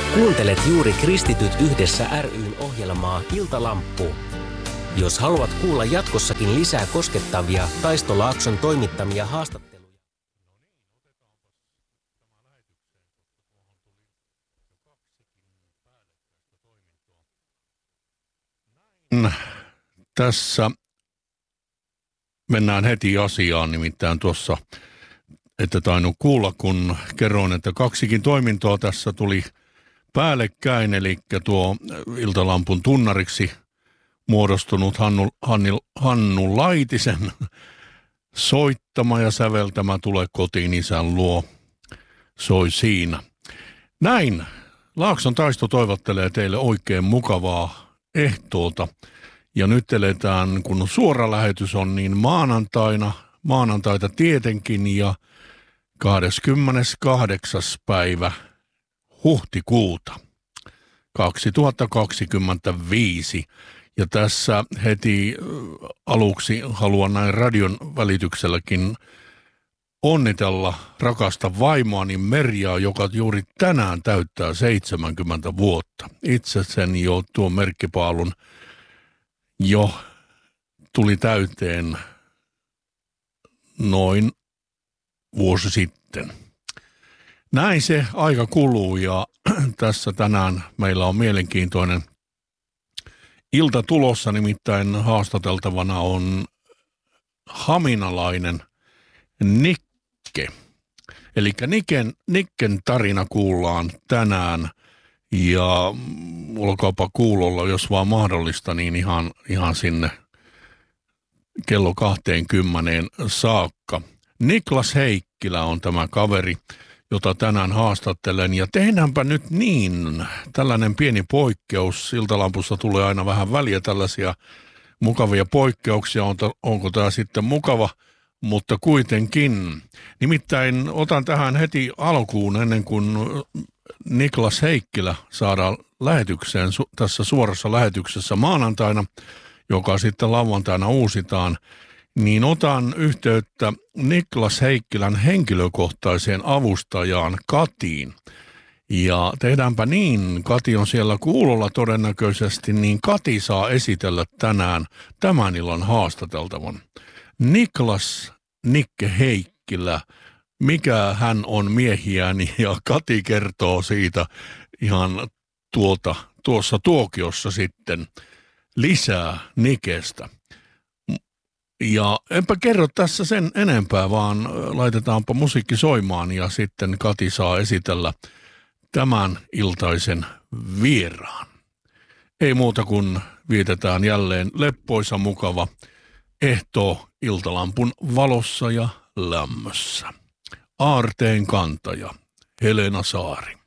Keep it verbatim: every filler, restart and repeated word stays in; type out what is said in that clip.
Kuuntelet juuri Kristityt yhdessä ry:n ohjelmaa Iltalamppu. Jos haluat kuulla jatkossakin lisää koskettavia Taisto Laakson toimittamia haastatteluja. Tässä mennään heti asiaan, nimittäin tuossa, että tainnut kuulla, kun kerroin, että kaksikin toimintoa tässä tuli päällekkäin, eli tuo Iltalampun tunnariksi muodostunut Hannu, Hanni, Hannu Laitisen soittama ja säveltämä Tule kotiin isän luo soi siinä. Näin, Laakson Taisto toivottelee teille oikein mukavaa ehtoota. Ja nyt eletään, kun suora lähetys on, niin maanantaina, maanantaita tietenkin ja kahdeskymmeneskahdeksas päivä huhtikuuta kaksituhattakaksikymmentäviisi. Ja tässä heti aluksi haluan näin radion välitykselläkin onnitella rakasta vaimoani Merjaa, joka juuri tänään täyttää seitsemänkymmentä vuotta. Itse sen jo tuon merkkipaalun jo tuli täyteen noin vuosi sitten. Näin se aika kuluu ja tässä tänään meillä on mielenkiintoinen ilta tulossa, nimittäin haastateltavana on haminalainen Nikke. Eli Niken, Nikken tarina kuullaan tänään ja olkaapa kuulolla, jos vaan mahdollista, niin ihan, ihan sinne kello kaksikymmentä saakka. Niklas Heikkilä on tämä kaveri, jota tänään haastattelen. Ja tehdäänpä nyt niin, tällainen pieni poikkeus. Iltalampussa tulee aina vähän väliä tällaisia mukavia poikkeuksia. Onko, onko tämä sitten mukava, mutta kuitenkin. Nimittäin otan tähän heti alkuun ennen kuin Niklas Heikkilä saadaan lähetykseen su- tässä suorassa lähetyksessä maanantaina, joka sitten lauantaina uusitaan, niin otan yhteyttä Niklas Heikkilän henkilökohtaiseen avustajaan Katiin. Ja tehdäänpä niin, Kati on siellä kuulolla todennäköisesti, niin Kati saa esitellä tänään tämän illan haastateltavan. Niklas Nikke Heikkilä, mikä hän on miehiäni, ja Kati kertoo siitä ihan tuolta, tuossa tuokiossa sitten lisää Nikestä. Ja enpä kerro tässä sen enempää, vaan laitetaanpa musiikki soimaan ja sitten Kati saa esitellä tämän iltaisen vieraan. Ei muuta kuin vietetään jälleen leppoisa mukava ehtoo Iltalampun valossa ja lämmössä. Aarteen kantaja Helena Saari.